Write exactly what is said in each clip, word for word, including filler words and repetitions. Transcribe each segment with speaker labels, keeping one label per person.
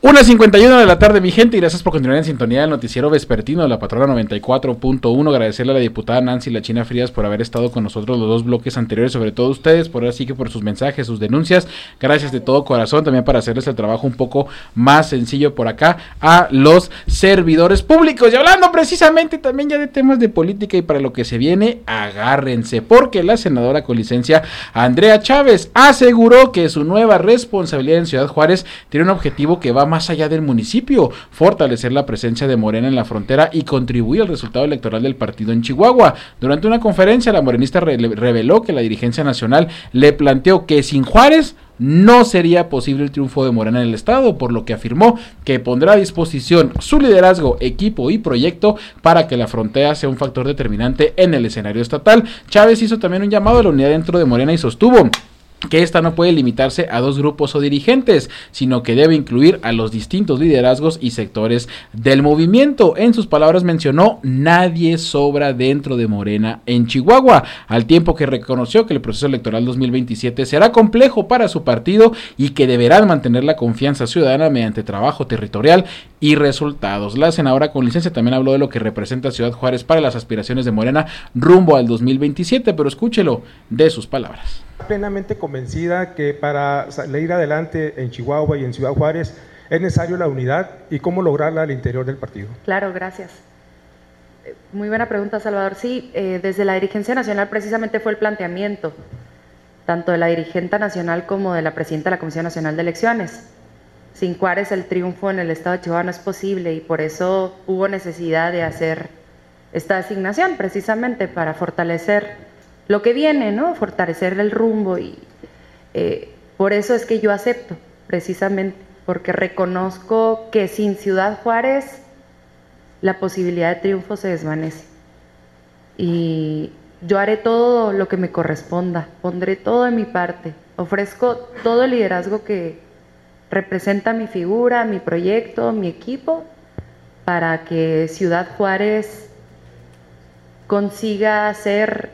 Speaker 1: una cincuenta y uno de la tarde, mi gente, y gracias por continuar en sintonía del noticiero vespertino de la Patrona noventa y cuatro punto uno. Agradecerle a la diputada Nancy La China Frías por haber estado con nosotros los dos bloques anteriores, sobre todo ustedes, por así que por sus mensajes, sus denuncias. Gracias de todo corazón, también para hacerles el trabajo un poco más sencillo por acá a los servidores públicos. Y hablando precisamente también ya de temas de política y para lo que se viene, agárrense, porque la senadora con licencia Andrea Chávez aseguró que su nueva responsabilidad en Ciudad Juárez tiene un objetivo que va más allá del municipio: fortalecer la presencia de Morena en la frontera y contribuir al resultado electoral del partido en Chihuahua. Durante una conferencia, la morenista re- reveló que la dirigencia nacional le planteó que sin Juárez no sería posible el triunfo de Morena en el estado, por lo que afirmó que pondrá a disposición su liderazgo, equipo y proyecto para que la frontera sea un factor determinante en el escenario estatal. Chávez hizo también un llamado a la unidad dentro de Morena y sostuvo que esta no puede limitarse a dos grupos o dirigentes, sino que debe incluir a los distintos liderazgos y sectores del movimiento. En sus palabras mencionó: nadie sobra dentro de Morena en Chihuahua, al tiempo que reconoció que el proceso electoral dos mil veintisiete será complejo para su partido y que deberán mantener la confianza ciudadana mediante trabajo territorial y resultados. La senadora con licencia también habló de lo que representa Ciudad Juárez para las aspiraciones de Morena rumbo al dos mil veintisiete, pero escúchelo de sus palabras.
Speaker 2: Plenamente convencida que para salir adelante en Chihuahua y en Ciudad Juárez es necesario la unidad y cómo lograrla al interior del partido.
Speaker 3: Claro, gracias. Muy buena pregunta, Salvador. Sí, eh, desde la dirigencia nacional precisamente fue el planteamiento, tanto de la dirigente nacional como de la presidenta de la Comisión Nacional de Elecciones. Sin Juárez el triunfo en el estado de Chihuahua no es posible y por eso hubo necesidad de hacer esta designación precisamente para fortalecer lo que viene, ¿no? Fortalecer el rumbo y eh, por eso es que yo acepto, precisamente, porque reconozco que sin Ciudad Juárez la posibilidad de triunfo se desvanece. Y yo haré todo lo que me corresponda, pondré todo de mi parte, ofrezco todo el liderazgo que representa mi figura, mi proyecto, mi equipo, para que Ciudad Juárez consiga ser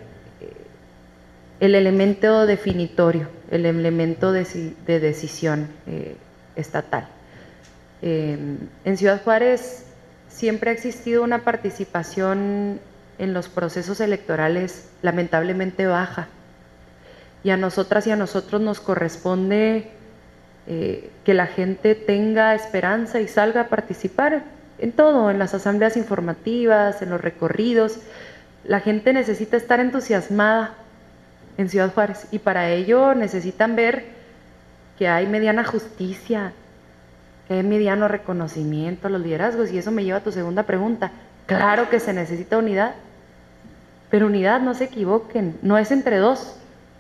Speaker 3: el elemento definitorio, el elemento de, de decisión eh, estatal. Eh, en Ciudad Juárez siempre ha existido una participación en los procesos electorales lamentablemente baja, y a nosotras y a nosotros nos corresponde eh, que la gente tenga esperanza y salga a participar en todo, en las asambleas informativas, en los recorridos. La gente necesita estar entusiasmada en Ciudad Juárez y para ello necesitan ver que hay mediana justicia, que hay mediano reconocimiento a los liderazgos, y eso me lleva a tu segunda pregunta. Claro que se necesita unidad, pero unidad, no se equivoquen, no es entre dos.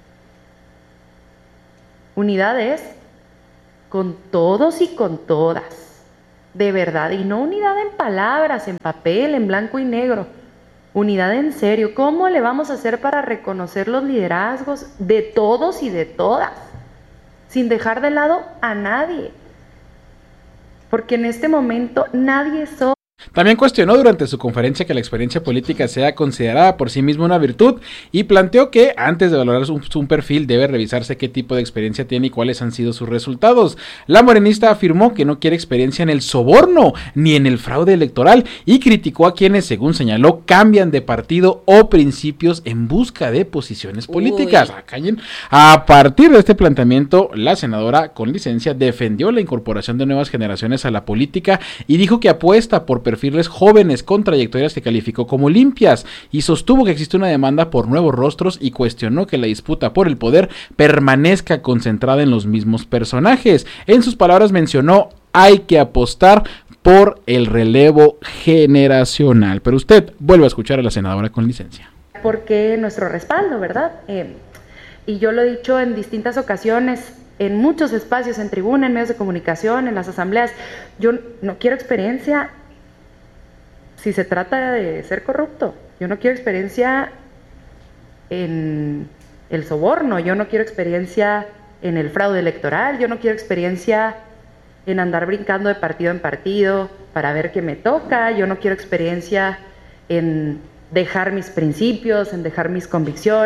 Speaker 3: Unidad es con todos y con todas, de verdad, y no unidad en palabras, en papel, en blanco y negro. Unidad en serio. ¿Cómo le vamos a hacer para reconocer los liderazgos de todos y de todas, sin dejar de lado a nadie? Porque en este momento nadie soy.
Speaker 1: También cuestionó durante su conferencia que la experiencia política sea considerada por sí misma una virtud y planteó que antes de valorar un, un perfil debe revisarse qué tipo de experiencia tiene y cuáles han sido sus resultados. La morenista afirmó que no quiere experiencia en el soborno ni en el fraude electoral y criticó a quienes, según señaló, cambian de partido o principios en busca de posiciones políticas. A partir de este planteamiento, la senadora con licencia defendió la incorporación de nuevas generaciones a la política y dijo que apuesta por perfiles jóvenes con trayectorias que calificó como limpias, y sostuvo que existe una demanda por nuevos rostros y cuestionó que la disputa por el poder permanezca concentrada en los mismos personajes. En sus palabras mencionó: hay que apostar por el relevo generacional. Pero usted vuelve a escuchar a la senadora con licencia.
Speaker 3: Porque nuestro respaldo, ¿verdad? Eh, y yo lo he dicho en distintas ocasiones, en muchos espacios, en tribuna, en medios de comunicación, en las asambleas, yo no quiero experiencia si se trata de ser corrupto, yo no quiero experiencia en el soborno, yo no quiero experiencia en el fraude electoral, yo no quiero experiencia en andar brincando de partido en partido para ver qué me toca, yo no quiero experiencia en dejar mis principios, en dejar mis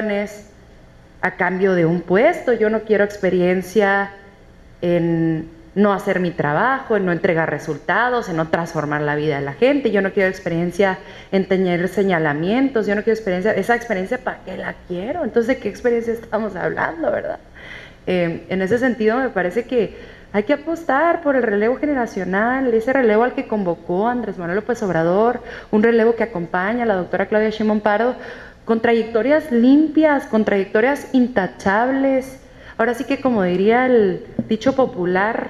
Speaker 3: convicciones a cambio de un puesto, yo no quiero experiencia en no hacer mi trabajo, en no entregar resultados, en no transformar la vida de la gente. Yo no quiero experiencia en tener señalamientos, yo no quiero experiencia, esa experiencia, ¿para qué la quiero? Entonces, ¿de qué experiencia estamos hablando, verdad? Eh, en ese sentido, me parece que hay que apostar por el relevo generacional, ese relevo al que convocó Andrés Manuel López Obrador, un relevo que acompaña a la doctora Claudia Sheinbaum Pardo, con trayectorias limpias, con trayectorias intachables. Ahora sí que, como diría el dicho popular,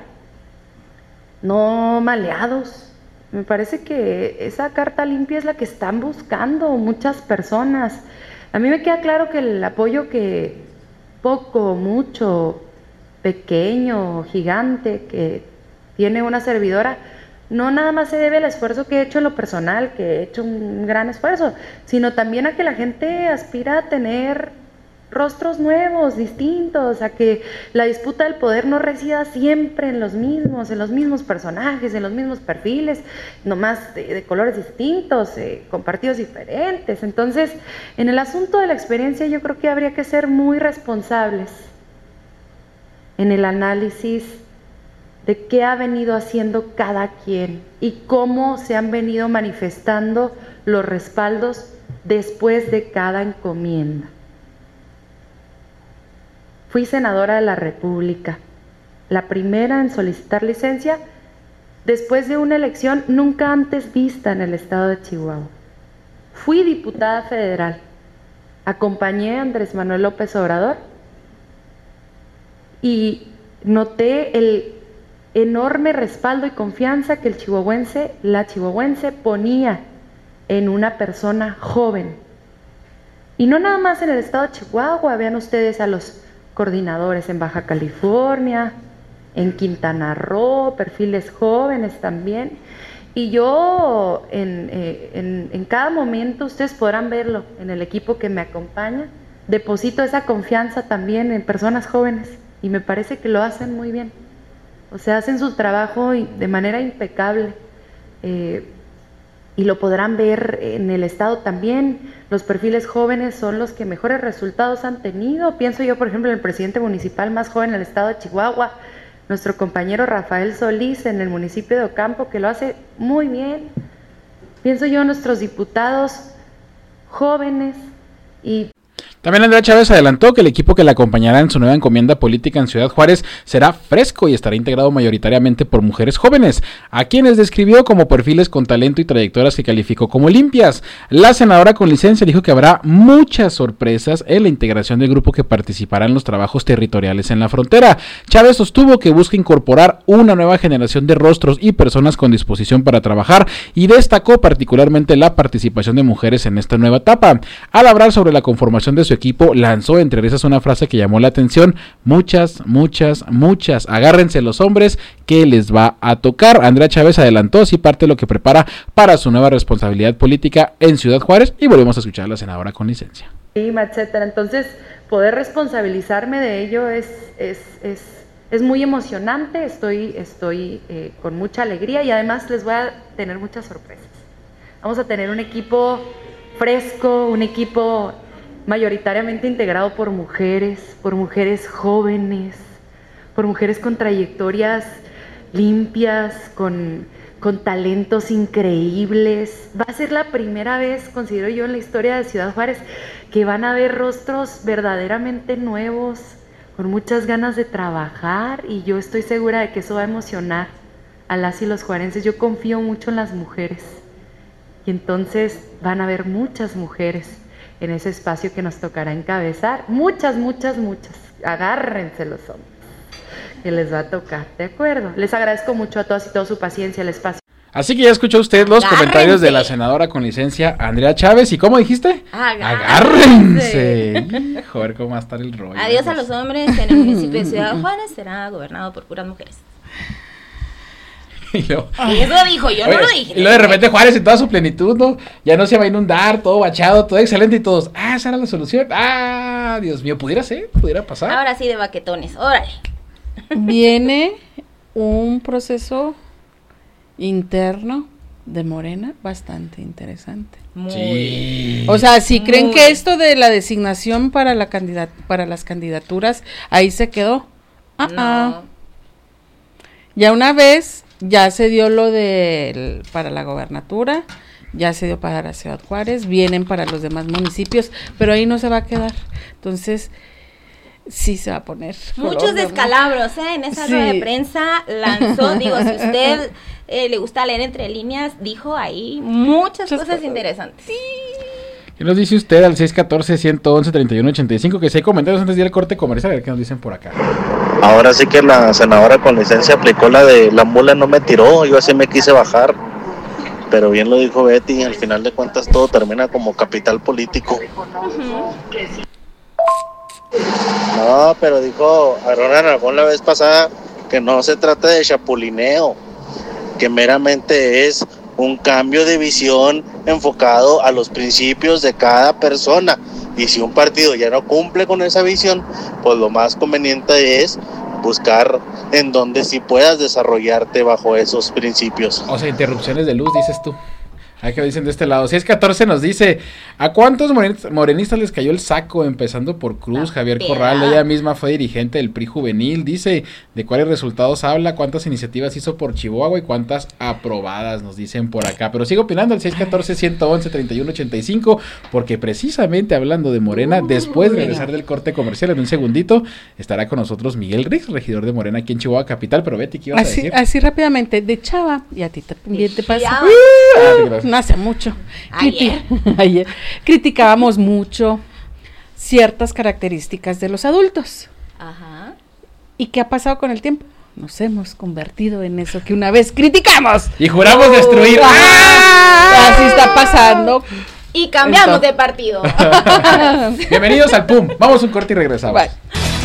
Speaker 3: no maleados. Me parece que esa carta limpia es la que están buscando muchas personas. A mí me queda claro que el apoyo que poco, mucho, pequeño, gigante, que tiene una servidora, no nada más se debe al esfuerzo que he hecho en lo personal, que he hecho un gran esfuerzo, sino también a que la gente aspira a tener rostros nuevos, distintos, a que la disputa del poder no resida siempre en los mismos, en los mismos personajes, en los mismos perfiles, nomás de, de colores distintos, eh, con partidos diferentes. Entonces, en el asunto de la experiencia, yo creo que habría que ser muy responsables en el análisis de qué ha venido haciendo cada quien y cómo se han venido manifestando los respaldos después de cada encomienda. Fui senadora de la República, la primera en solicitar licencia después de una elección nunca antes vista en el estado de Chihuahua. Fui diputada federal, acompañé a Andrés Manuel López Obrador y noté el enorme respaldo y confianza que el chihuahuense, la chihuahuense ponía en una persona joven. Y no nada más en el estado de Chihuahua, vean ustedes a los coordinadores en Baja California, en Quintana Roo, perfiles jóvenes también. Y yo, en, eh, en, en cada momento, ustedes podrán verlo en el equipo que me acompaña, deposito esa confianza también en personas jóvenes y me parece que lo hacen muy bien. O sea, hacen su trabajo de manera impecable. Eh, y lo podrán ver en el estado también. Los perfiles jóvenes son los que mejores resultados han tenido. Pienso yo, por ejemplo, en el presidente municipal más joven en el estado de Chihuahua, nuestro compañero Rafael Solís en el municipio de Ocampo, que lo hace muy bien. Pienso yo en nuestros diputados jóvenes y...
Speaker 1: También Andrea Chávez adelantó que el equipo que la acompañará en su nueva encomienda política en Ciudad Juárez será fresco y estará integrado mayoritariamente por mujeres jóvenes, a quienes describió como perfiles con talento y trayectorias que calificó como limpias. La senadora con licencia dijo que habrá muchas sorpresas en la integración del grupo que participará en los trabajos territoriales en la frontera. Chávez sostuvo que busca incorporar una nueva generación de rostros y personas con disposición para trabajar y destacó particularmente la participación de mujeres en esta nueva etapa. Al hablar sobre la conformación de su equipo, lanzó entre esas una frase que llamó la atención: muchas, muchas, muchas, agárrense los hombres que les va a tocar. Andrea Chávez adelantó así parte de lo que prepara para su nueva responsabilidad política en Ciudad Juárez y volvemos a escuchar a la senadora con licencia.
Speaker 3: Sí, etcétera. Entonces, poder responsabilizarme de ello es, es, es, es muy emocionante, estoy, estoy eh, con mucha alegría y además les voy a tener muchas sorpresas. Vamos a tener un equipo fresco, un equipo mayoritariamente integrado por mujeres, por mujeres jóvenes, por mujeres con trayectorias limpias, con, con talentos increíbles. Va a ser la primera vez, considero yo, en la historia de Ciudad Juárez, que van a ver rostros verdaderamente nuevos, con muchas ganas de trabajar, y yo estoy segura de que eso va a emocionar a las y los juarenses. Yo confío mucho en las mujeres, y entonces van a haber muchas mujeres en ese espacio que nos tocará encabezar, muchas, muchas, muchas, agárrense los hombres, que les va a tocar, ¿de acuerdo? Les agradezco mucho a todas y todos su paciencia, el espacio.
Speaker 1: Así que ya escuchó usted los agárrense. Comentarios de la senadora con licencia Andrea Chávez, ¿y cómo dijiste?
Speaker 3: Agárrense.
Speaker 1: Agárrense. Joder, ¿cómo va a estar el rollo?
Speaker 4: Adiós a los hombres en el municipio de Ciudad Juárez, será gobernado por puras mujeres.
Speaker 1: Y, luego,
Speaker 4: y eso dijo, yo oye, no lo dije.
Speaker 1: Y luego de repente Juárez en toda su plenitud, ¿no? Ya no se va a inundar, todo bachado, todo excelente y todos. Ah, esa era la solución. Ah, Dios mío, pudiera ser, pudiera pasar.
Speaker 4: Ahora sí de baquetones, órale.
Speaker 5: Viene un proceso interno de Morena bastante interesante.
Speaker 1: Muy. Sí.
Speaker 5: O sea, si
Speaker 4: Muy.
Speaker 5: creen que esto de la designación para la candidat- para las candidaturas ahí se quedó. Uh-uh.
Speaker 4: No.
Speaker 5: Ya una vez, ya se dio lo de para la gobernatura, ya se dio para la Ciudad Juárez, vienen para los demás municipios, pero ahí no se va a quedar. Entonces, sí se va a poner.
Speaker 4: Muchos descalabros, ¿eh? En esa
Speaker 5: sí.
Speaker 4: rueda de prensa lanzó, digo, si usted eh, le gusta leer entre líneas, dijo ahí muchas, muchas cosas interesantes. Sí.
Speaker 1: ¿Qué nos dice usted al seis uno cuatro, uno uno, tres uno ocho cinco? Que si hay comentarios antes de ir al corte comercial, a ver qué nos dicen por acá.
Speaker 6: Ahora sí que la senadora con licencia aplicó la de la mula no me tiró, yo así me quise bajar. Pero bien lo dijo Betty, al final de cuentas todo termina como capital político. Uh-huh. No, pero dijo Aarón Aragón la vez pasada que no se trata de chapulineo, que meramente es un cambio de visión enfocado a los principios de cada persona. Y si un partido ya no cumple con esa visión, pues lo más conveniente es buscar en donde sí puedas desarrollarte bajo esos principios.
Speaker 1: O sea, interrupciones de luz, dices tú. Hay que dicen de este lado. seis catorce nos dice, ¿a cuántos morenistas, morenistas les cayó el saco? Empezando por Cruz, Javier Corral, ella misma fue dirigente del P R I juvenil. Dice, ¿de cuáles resultados habla? ¿Cuántas iniciativas hizo por Chihuahua y cuántas aprobadas? Nos dicen por acá. Pero sigo opinando al seis catorce, uno once, treinta y uno ochenta y cinco, porque precisamente hablando de Morena, uh, después de regresar del corte comercial, en un segundito, estará con nosotros Miguel Rix, regidor de Morena aquí en Chihuahua Capital. Pero Betty, ¿qué ibas
Speaker 5: así,
Speaker 1: a decir?
Speaker 5: Así rápidamente, de Chava, y a ti también te pasa.
Speaker 1: Ah,
Speaker 5: no hace mucho.
Speaker 4: Ayer.
Speaker 5: Criti- Ayer. Criticábamos mucho ciertas características de los adultos.
Speaker 4: Ajá.
Speaker 5: ¿Y qué ha pasado con el tiempo? Nos hemos convertido en eso que una vez criticamos.
Speaker 1: Y juramos oh, destruir.
Speaker 5: ¡Ah! Así está pasando.
Speaker 4: Y cambiamos Entonces. de partido.
Speaker 1: Bienvenidos al P U M. Vamos a un corte y regresamos. Bye.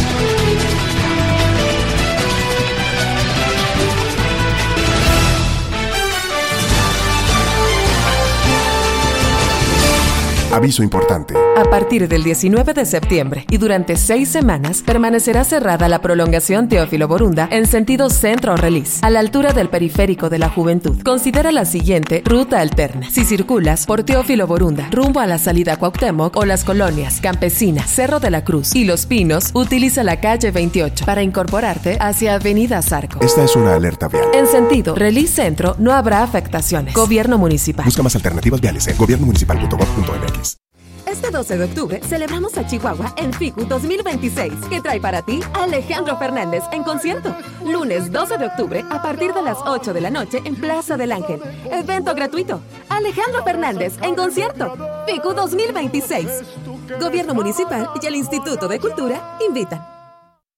Speaker 7: Aviso importante.
Speaker 8: A partir del diecinueve de septiembre y durante seis semanas permanecerá cerrada la prolongación Teófilo Borunda en sentido centro-Relis, a la altura del periférico de la Juventud. Considera la siguiente ruta alterna. Si circulas por Teófilo Borunda rumbo a la salida Cuauhtémoc o las colonias Campesina, Cerro de la Cruz y Los Pinos, utiliza la calle veintiocho para incorporarte hacia Avenida Zarco.
Speaker 7: Esta es una alerta vial.
Speaker 8: En sentido Relis Centro no habrá afectaciones. Gobierno Municipal.
Speaker 7: Busca más alternativas viales en gobierno municipal punto gob punto eme equis.
Speaker 9: Este doce de octubre celebramos a Chihuahua en F I C U dos mil veintiséis, que trae para ti a Alejandro Fernández en concierto. Lunes doce de octubre a partir de las ocho de la noche en Plaza del Ángel. Evento gratuito. Alejandro Fernández en concierto. F I C U dos mil veintiséis. Gobierno Municipal y el Instituto de Cultura invitan.